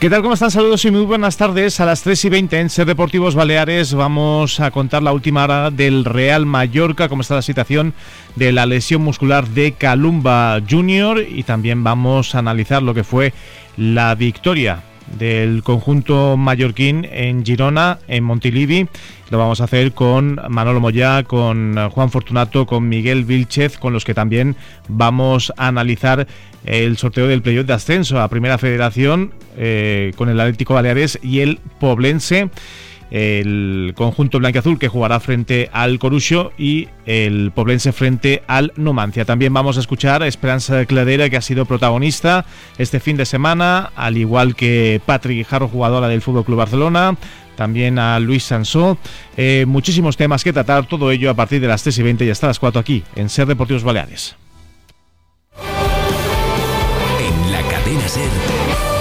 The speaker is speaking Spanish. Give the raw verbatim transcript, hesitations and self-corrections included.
¿Qué tal? ¿Cómo están? Saludos y muy buenas tardes. A las tres y veinte en Ser Deportivos Baleares vamos a contar la última hora del Real Mallorca, cómo está la situación de la lesión muscular de Kalumba junior y también vamos a analizar lo que fue la victoria del conjunto mallorquín en Girona, en Montilivi. Lo vamos a hacer con Manolo Moyá, con Juan Fortunato, con Miguel Vilchez, con los que también vamos a analizar el sorteo del playoff de ascenso a Primera Federación, eh, con el Atlético Baleares y el Poblense, el conjunto blanquiazul que jugará frente al Coruxo y el Poblense frente al Numancia. También vamos a escuchar a Esperanza Cladera, que ha sido protagonista este fin de semana, al igual que Patrick Guijarro, jugadora del F C Barcelona, también a Luis Sansó. Eh, muchísimos temas que tratar, todo ello a partir de las tres y veinte y hasta las cuatro aquí en Ser Deportivos Baleares. En la cadena Ser.